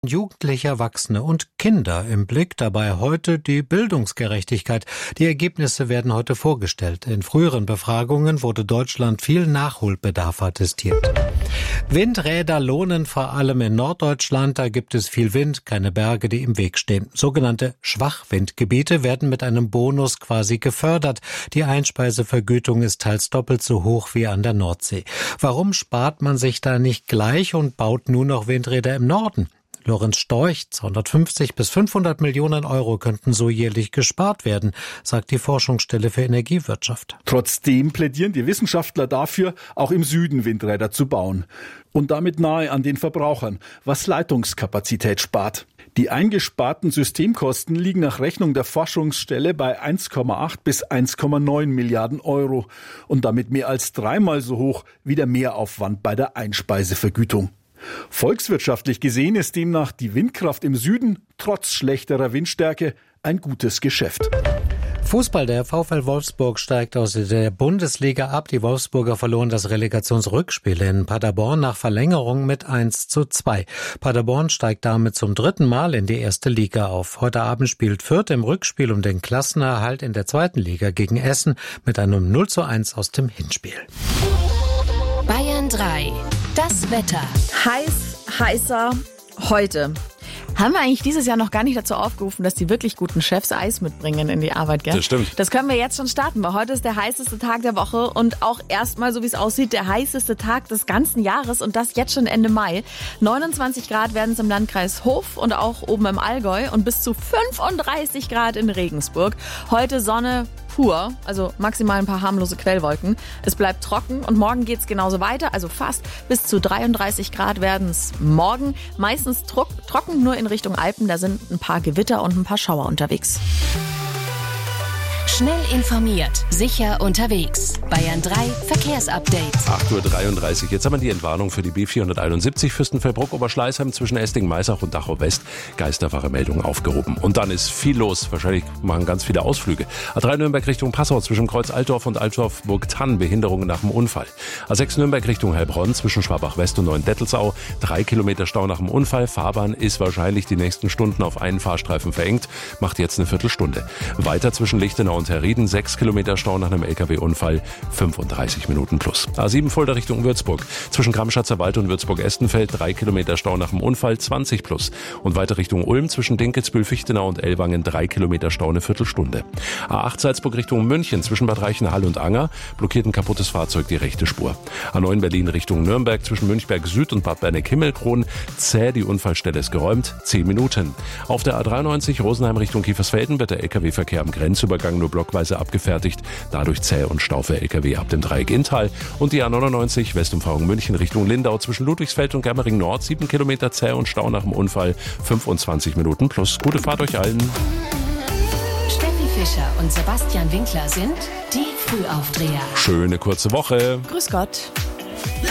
Jugendliche, Erwachsene und Kinder im Blick, dabei heute die Bildungsgerechtigkeit. Die Ergebnisse werden heute vorgestellt. In früheren Befragungen wurde Deutschland viel Nachholbedarf attestiert. Windräder lohnen vor allem in Norddeutschland. Da gibt es viel Wind, keine Berge, die im Weg stehen. Sogenannte Schwachwindgebiete werden mit einem Bonus quasi gefördert. Die Einspeisevergütung ist teils doppelt so hoch wie an der Nordsee. Warum spart man sich da nicht gleich und baut nur noch Windräder im Norden? Lorenz Storch, 250 bis 500 Millionen Euro könnten so jährlich gespart werden, sagt die Forschungsstelle für Energiewirtschaft. Trotzdem plädieren die Wissenschaftler dafür, auch im Süden Windräder zu bauen. Und damit nahe an den Verbrauchern, was Leitungskapazität spart. Die eingesparten Systemkosten liegen nach Rechnung der Forschungsstelle bei 1,8 bis 1,9 Milliarden Euro und damit mehr als dreimal so hoch wie der Mehraufwand bei der Einspeisevergütung. Volkswirtschaftlich gesehen ist demnach die Windkraft im Süden trotz schlechterer Windstärke ein gutes Geschäft. Fußball, der VfL Wolfsburg steigt aus der Bundesliga ab. Die Wolfsburger verloren das Relegationsrückspiel in Paderborn nach Verlängerung mit 1:2. Paderborn steigt damit zum dritten Mal in die erste Liga auf. Heute Abend spielt Fürth im Rückspiel um den Klassenerhalt in der zweiten Liga gegen Essen mit einem 0:1 aus dem Hinspiel. Bayern 3. Das Wetter. Heißer heute. Haben wir eigentlich dieses Jahr noch gar nicht dazu aufgerufen, dass die wirklich guten Chefs Eis mitbringen in die Arbeit, gell? Das stimmt. Das können wir jetzt schon starten, weil heute ist der heißeste Tag der Woche und auch erstmal, so wie es aussieht, der heißeste Tag des ganzen Jahres und das jetzt schon Ende Mai. 29 Grad werden es im Landkreis Hof und auch oben im Allgäu und bis zu 35 Grad in Regensburg. Heute Sonne pur, also maximal ein paar harmlose Quellwolken. Es bleibt trocken und morgen geht's genauso weiter, also fast bis zu 33 Grad werden es morgen. Meistens trocken, nur in Richtung Alpen, da sind ein paar Gewitter und ein paar Schauer unterwegs. Schnell informiert, sicher unterwegs. Bayern 3 Verkehrsupdate. 8:33 Uhr. Jetzt haben wir die Entwarnung für die B471 Fürstenfeldbruck-Oberschleißheim zwischen Esting-Maisach und Dachau West. Geisterwache Meldung aufgehoben. Und dann ist viel los. Wahrscheinlich machen ganz viele Ausflüge. A3 Nürnberg Richtung Passau zwischen Kreuz Altdorf und Altdorf-Burgtann. Behinderungen nach dem Unfall. A6 Nürnberg Richtung Heilbronn zwischen Schwabach West und Neuendettelsau. 3 Kilometer Stau nach dem Unfall. Fahrbahn ist wahrscheinlich die nächsten Stunden auf einen Fahrstreifen verengt. Macht jetzt eine Viertelstunde. Weiter zwischen Lichtenau und Herrieden 6 Kilometer Stau nach einem LKW-Unfall, 35 Minuten plus. A7 Fulda Richtung Würzburg. Zwischen Gramschatzer Wald und Würzburg-Estenfeld 3 Kilometer Stau nach dem Unfall, 20 plus. Und weiter Richtung Ulm zwischen Dinkelsbühl-Fichtenau und Ellwangen 3 Kilometer Stau, eine Viertelstunde. A8 Salzburg Richtung München zwischen Bad Reichenhall und Anger blockiert ein kaputtes Fahrzeug die rechte Spur. A9 Berlin Richtung Nürnberg zwischen Münchberg Süd und Bad Berneck-Himmelkron zäh, die Unfallstelle ist geräumt, 10 Minuten. Auf der A93 Rosenheim Richtung Kiefersfelden wird der LKW-Verkehr am Grenzübergang nur blockweise abgefertigt, dadurch zäh und Stau für LKW ab dem Dreieck Inntal. Und die A99 Westumfahrung München Richtung Lindau zwischen Ludwigsfeld und Germering Nord 7 Kilometer zäh und Stau nach dem Unfall, 25 Minuten plus. Gute Fahrt euch allen. Steffi Fischer und Sebastian Winkler sind die Frühaufdreher. Schöne kurze Woche. Grüß Gott.